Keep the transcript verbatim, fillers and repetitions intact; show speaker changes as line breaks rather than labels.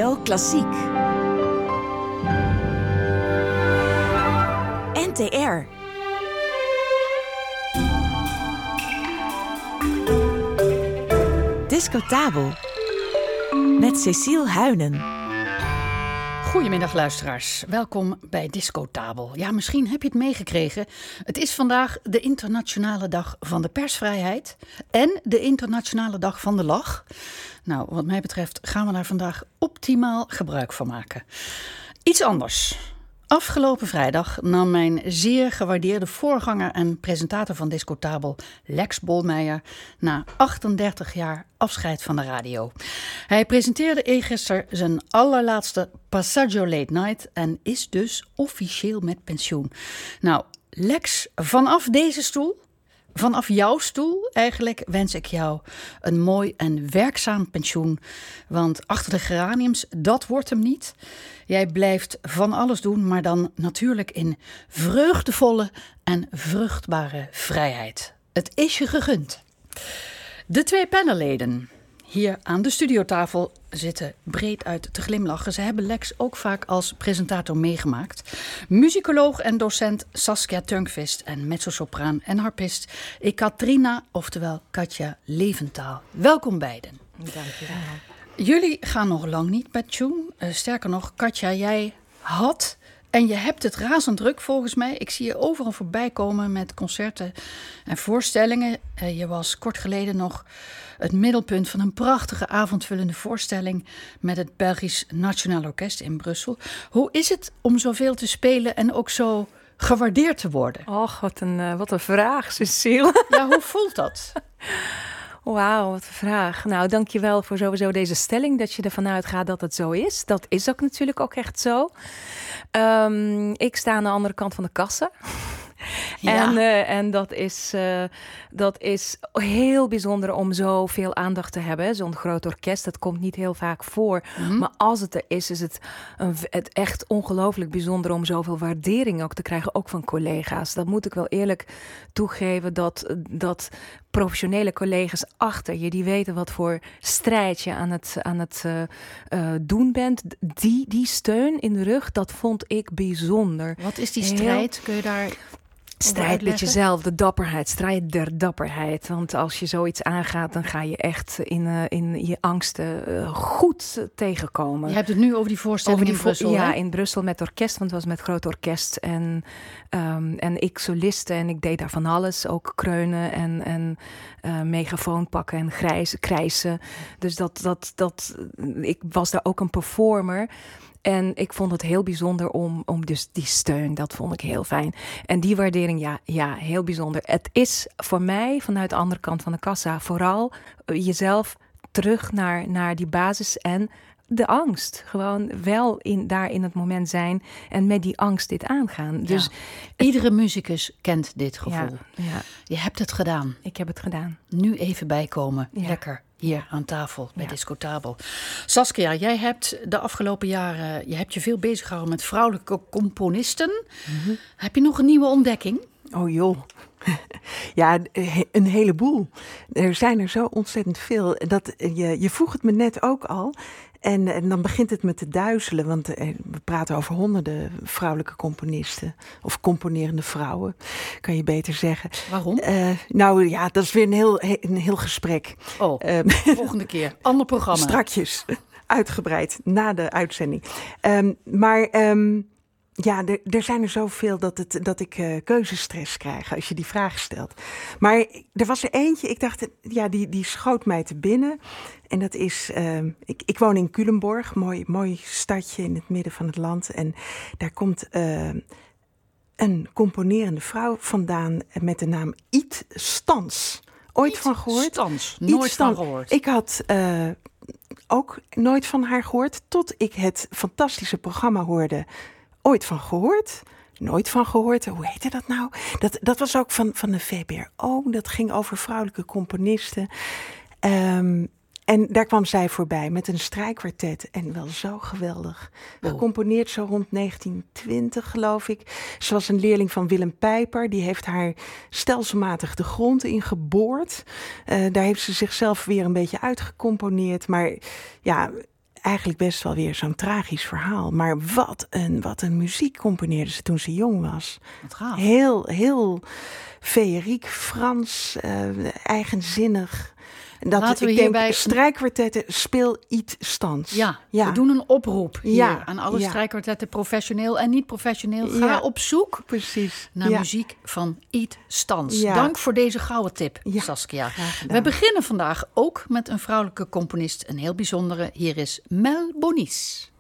O Klassiek. N T R. Discotabel. Met Cecile Huynen.
Goedemiddag luisteraars, welkom bij Discotabel. Ja, misschien heb je het meegekregen. Het is vandaag de Internationale Dag van de Persvrijheid en de Internationale Dag van de Lach. Nou, wat mij betreft gaan we daar vandaag optimaal gebruik van maken. Iets anders. Afgelopen vrijdag nam mijn zeer gewaardeerde voorganger en presentator van Discotabel, Lex Bolmeijer, na achtendertig jaar afscheid van de radio. Hij presenteerde eergisteren zijn allerlaatste Passaggio Late Night en is dus officieel met pensioen. Nou, Lex, vanaf deze stoel, vanaf jouw stoel eigenlijk, wens ik jou een mooi en werkzaam pensioen. Want achter de geraniums, dat wordt hem niet. Jij blijft van alles doen, maar dan natuurlijk in vreugdevolle en vruchtbare vrijheid. Het is je gegund. De twee panelleden hier aan de studiotafel zitten breed uit te glimlachen. Ze hebben Lex ook vaak als presentator meegemaakt. Muzikoloog en docent Saskia Turnquist en mezzosopraan en harpist Ekaterina, oftewel Katja Leventaal. Welkom beiden.
Dank je wel.
Jullie gaan nog lang niet met pensioen. Uh, sterker nog, Katja, jij had en je hebt het razend druk volgens mij. Ik zie je overal voorbij komen met concerten en voorstellingen. Uh, je was kort geleden nog het middelpunt van een prachtige avondvullende voorstelling met het Belgisch Nationaal Orkest in Brussel. Hoe is het om zoveel te spelen en ook zo gewaardeerd te worden?
Och, wat een, uh, wat een vraag, Cecile.
Ja, hoe voelt dat?
Wauw, wat een vraag. Nou, dankjewel voor sowieso deze stelling, dat je ervan uitgaat dat het zo is. Dat is ook natuurlijk ook echt zo. Um, ik sta aan de andere kant van de kassa. Ja. En, uh, en dat, is, uh, dat is heel bijzonder om zoveel aandacht te hebben. Zo'n groot orkest, dat komt niet heel vaak voor. Mm-hmm. Maar als het er is, is het, een, het echt ongelooflijk bijzonder om zoveel waardering ook te krijgen. Ook van collega's. Dat moet ik wel eerlijk toegeven, dat, dat professionele collega's achter je, die weten wat voor strijd je aan het, aan het uh, uh, doen bent. Die, die steun in de rug, dat vond ik bijzonder.
Wat is die strijd? Kun je daar...
Strijd met jezelf, de dapperheid, strijd der dapperheid. Want als je zoiets aangaat, dan ga je echt in, uh, in je angsten uh, goed tegenkomen.
Je hebt het nu over die voorstelling over die in Brussel,
Ja,
hè?
in Brussel met orkest, want het was met groot orkest. En, um, en ik soliste en ik deed daar van alles. Ook kreunen en, en uh, megafoon pakken en grijs, krijsen. Dus dat, dat, dat, ik was daar ook een performer. En ik vond het heel bijzonder om, om dus die steun, dat vond ik heel fijn. En die waardering, ja, ja, heel bijzonder. Het is voor mij, vanuit de andere kant van de kassa, vooral jezelf terug naar, naar die basis en de angst. Gewoon wel in, daar in het moment zijn en met die angst dit aangaan.
Ja.
Dus
iedere muzikus kent dit gevoel.
Ja, ja.
Je hebt het gedaan.
Ik heb het gedaan.
Nu even bijkomen. Ja. Lekker. Hier aan tafel bij ja. Discotabel. Saskia, jij hebt de afgelopen jaren je, hebt je veel bezig gehouden met vrouwelijke componisten. Mm-hmm. Heb je nog een nieuwe ontdekking?
Oh joh. Ja, een heleboel. Er zijn er zo ontzettend veel. Dat, je, je vroeg het me net ook al. En, en dan begint het me te duizelen. Want we praten over honderden vrouwelijke componisten. Of componerende vrouwen, kan je beter zeggen.
Waarom?
Uh, nou ja, dat is weer een heel, een heel gesprek.
Oh, uh, volgende keer. Ander programma.
Strakjes. Uitgebreid, na de uitzending. Um, maar... Um, Ja, er, er zijn er zoveel dat, het, dat ik uh, keuzestress krijg als je die vraag stelt. Maar er was er eentje, ik dacht, ja, die, die schoot mij te binnen. En dat is, uh, ik, ik woon in Culemborg, mooi, mooi stadje in het midden van het land. En daar komt uh, een componerende vrouw vandaan met de naam Iet Stans. Ooit
Iet
van gehoord?
Stans, nooit
Stans.
van gehoord.
Ik had... Uh, ook nooit van haar gehoord, tot ik het fantastische programma hoorde... Ooit van gehoord, nooit van gehoord. Hoe heette dat nou? Dat, dat was ook van, van de V B R O. Dat ging over vrouwelijke componisten. Um, en daar kwam zij voorbij met een strijkkwartet. En wel zo geweldig.
Oh.
Gecomponeerd zo rond negentien twintig, geloof ik. Ze was een leerling van Willem Pijper. Die heeft haar stelselmatig de grond ingeboord. Uh, daar heeft ze zichzelf weer een beetje uitgecomponeerd. Maar ja... eigenlijk best wel weer zo'n tragisch verhaal. Maar wat een, wat een muziek componeerde ze toen ze jong was.
Wat gaaf.
Heel, heel feeriek, Frans, uh, eigenzinnig. Dat,
Laten we
ik denk,
hierbij...
strijkkwartetten, speel iets stands.
Ja,
ja,
we doen een oproep hier
ja,
aan alle
ja.
strijkkwartetten, professioneel en niet professioneel. Ga
Ja.
op zoek
Precies.
naar
ja.
muziek van Iet Stans.
Ja.
Dank voor deze gouden tip,
Ja,
Saskia.
graag gedaan.
We beginnen vandaag ook met een vrouwelijke componist, een heel bijzondere. Hier is Mel Bonis.